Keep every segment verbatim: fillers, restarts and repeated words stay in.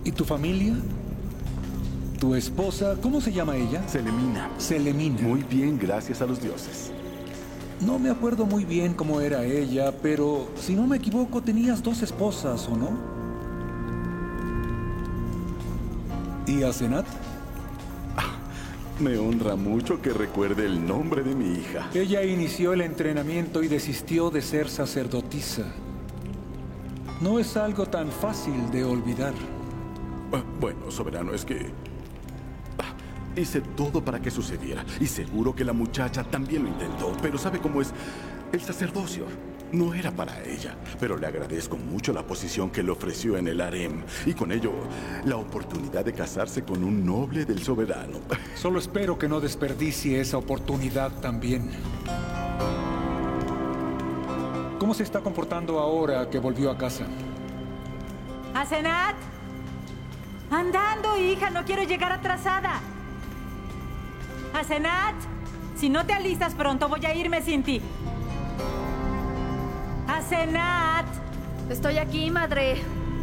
¿Y tu familia? ¿Tu esposa? ¿Cómo se llama ella? Selemina. Selemina. Muy bien, gracias a los dioses. No me acuerdo muy bien cómo era ella, pero si no me equivoco tenías dos esposas, ¿o no? ¿Y Asenat? Me honra mucho que recuerde el nombre de mi hija. Ella inició el entrenamiento y desistió de ser sacerdotisa. No es algo tan fácil de olvidar. Ah, bueno, soberano, es que... ah, hice todo para que sucediera. Y seguro que la muchacha también lo intentó. Pero ¿sabe cómo es? El sacerdocio no era para ella. Pero le agradezco mucho la posición que le ofreció en el harem. Y con ello, la oportunidad de casarse con un noble del soberano. Solo espero que no desperdicie esa oportunidad también. ¿Cómo se está comportando ahora que volvió a casa? ¡Asenat! Andando, hija, no quiero llegar atrasada. ¡Asenat! Si no te alistas pronto, voy a irme sin ti. ¡Asenat! Estoy aquí, madre.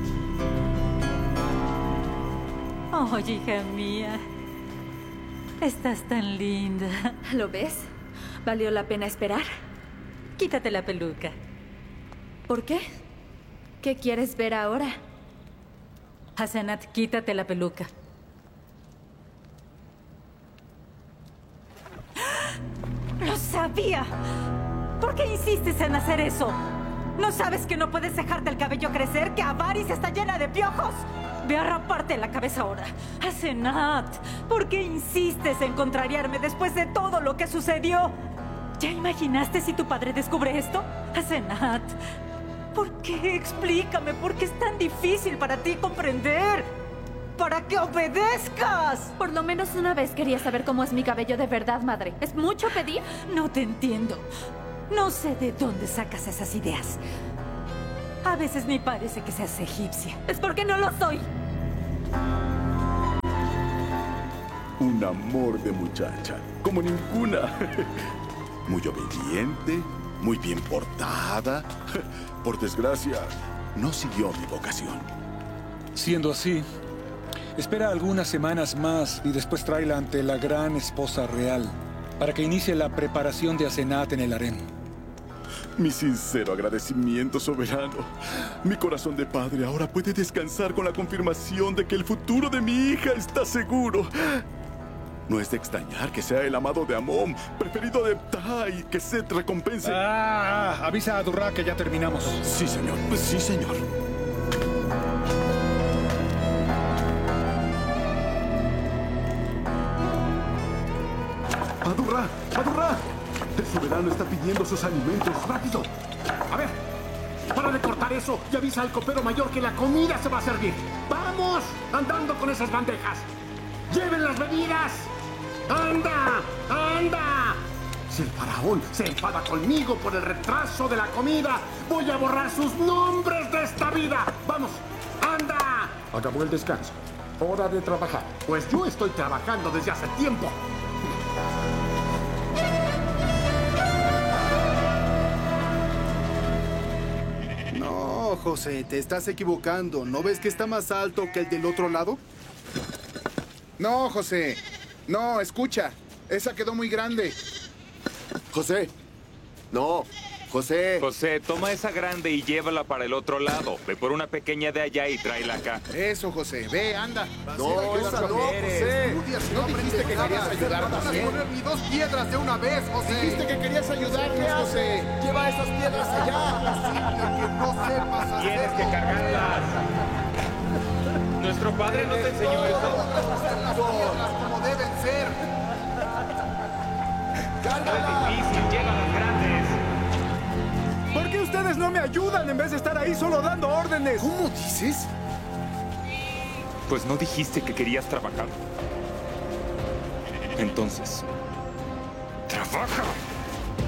Oh, hija mía. Estás tan linda. ¿Lo ves? ¿Valió la pena esperar? Quítate la peluca. ¿Por qué? ¿Qué quieres ver ahora? Asenat, quítate la peluca. ¡Lo sabía! ¿Por qué insistes en hacer eso? ¿No sabes que no puedes dejarte el cabello crecer? ¿Que Avaris está llena de piojos? Ve a raparte la cabeza ahora. Asenat, ¿por qué insistes en contrariarme después de todo lo que sucedió? ¿Ya imaginaste si tu padre descubre esto? Asenat, ¿por qué? Explícame, ¿por qué es tan difícil para ti comprender? ¡Para que obedezcas! Por lo menos una vez quería saber cómo es mi cabello de verdad, madre. ¿Es mucho pedir? No te entiendo. No sé de dónde sacas esas ideas. A veces ni parece que seas egipcia. Es porque no lo soy. Un amor de muchacha, como ninguna. Muy obediente, muy bien portada. Por desgracia, no siguió mi vocación. Siendo así, espera algunas semanas más y después tráela ante la gran esposa real para que inicie la preparación de Asenat en el harem. Mi sincero agradecimiento, soberano. Mi corazón de padre ahora puede descansar con la confirmación de que el futuro de mi hija está seguro. No es de extrañar que sea el amado de Amon, preferido de Ptah, y que Set recompense. Ah, ah, avisa a Durra que ya terminamos. Sí, señor. Sí, señor. ¡Adurra! ¡Adurra! El soberano está pidiendo sus alimentos. ¡Rápido! A ver, para de cortar eso y avisa al copero mayor que la comida se va a servir. ¡Vamos! Andando con esas bandejas. ¡Lleven las bebidas! ¡Anda! ¡Anda! Si el faraón se enfada conmigo por el retraso de la comida, voy a borrar sus nombres de esta vida. ¡Vamos! ¡Anda! Acabó el descanso. Hora de trabajar. Pues yo estoy trabajando desde hace tiempo. No, José, te estás equivocando. ¿No ves que está más alto que el del otro lado? No, José. No, escucha. Esa quedó muy grande. José. No. José. José, toma esa grande y llévala para el otro lado. Ve por una pequeña de allá y tráela acá. Eso, José. Ve, anda. No, esa no, José. ¿No dijiste que querías ayudarnos? No poner ni dos piedras de una vez, José. Dijiste que querías ayudarnos, José. Lleva esas piedras allá. Simple que no sepas hacerlo. Tienes que cargarlas. Nuestro padre no te enseñó eso. Las piedras como deben ser. No es difícil, lleva las grandes. ¿Por qué ustedes no me ayudan en vez de estar ahí solo dando órdenes? ¿Cómo dices? Pues no dijiste que querías trabajar. Entonces, ¡trabaja!